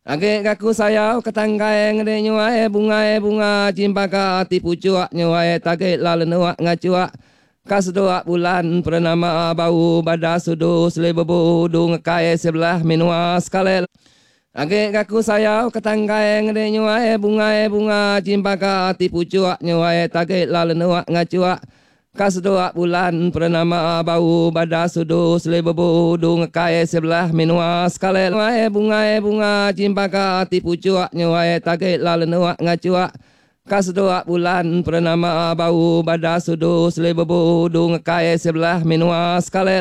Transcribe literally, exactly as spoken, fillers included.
Agak kaku sayau ketangkai ngede nyuai bunga bunga cimpaka tipu cuak nyuai taget lalu nuak ngacuak kas doak bulan pernama bau badas sudu selebebu du ngekai sebelah minua sekali. Agak kaku sayau ketangkai ngede nyuai bunga bunga cimpaka tipu cuak nyuai taget lalu nuak ngacuak kas doak bulan pernama bau badas sudu selebebu du ngekai sebelah minua sekali. Bunga bunga cimpaka tipu cuak nyuai taget lalu nuak ngacuak kas doak bulan pernama bau badas sudu selebebu du ngekai sebelah minua sekali.